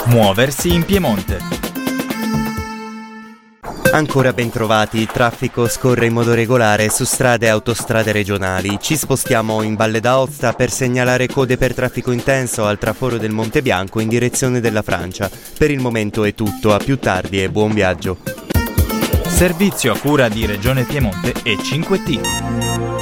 Muoversi in Piemonte. Ancora ben trovati, il traffico scorre in modo regolare su strade e autostrade regionali. Ci spostiamo in Valle d'Aosta per segnalare code per traffico intenso al traforo del Monte Bianco in direzione della Francia. Per il momento è tutto, a più tardi e buon viaggio. Servizio a cura di Regione Piemonte e 5T.